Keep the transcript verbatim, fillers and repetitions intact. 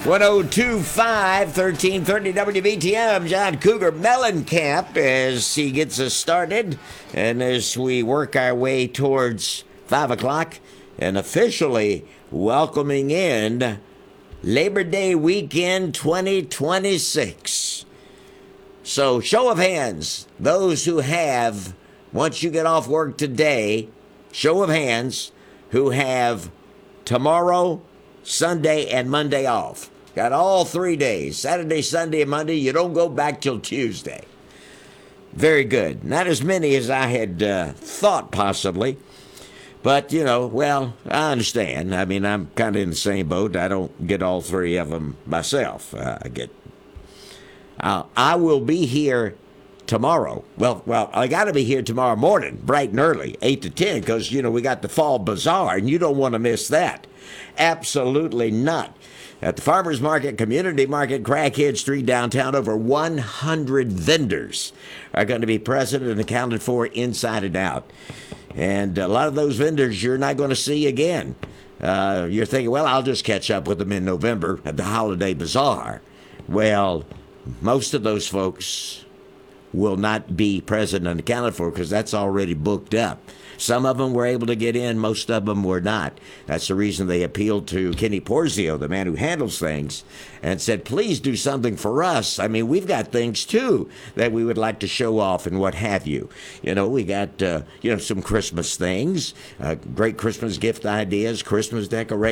one oh two point five, thirteen thirty W B T M. John Cougar Mellencamp as he gets us started. And as we work our way towards five o'clock and officially welcoming in Labor Day weekend twenty twenty-six. So, show of hands, those who have, once you get off work today, show of hands, who have tomorrow, Sunday, and Monday off. Got all three days, Saturday, Sunday, and Monday. You don't go back till Tuesday. Very good. Not as many as I had uh, thought possibly. But, you know, well, I understand. I mean, I'm kind of in the same boat. I don't get all three of them myself. Uh, I get... Uh, I will be here tomorrow. Well, well, I got to be here tomorrow morning, bright and early, eight to ten, because, you know, we got the Fall Bazaar, and you don't want to miss that. Absolutely not. At the Farmers Market, Community Market, Crackhead Street, downtown, over one hundred vendors are going to be present and accounted for inside and out. And a lot of those vendors you're not going to see again. Uh, you're thinking, well, I'll just catch up with them in November at the Holiday Bazaar. Well, most of those folks will not be present and accounted for because that's already booked up. Some of them were able to get in, most of them were not. That's the reason they appealed to Kenny Porzio, the man who handles things, and said, please do something for us. I mean, we've got things, too, that we would like to show off and what have you. You know, we got, uh, you know, some Christmas things, uh, great Christmas gift ideas, Christmas decorations.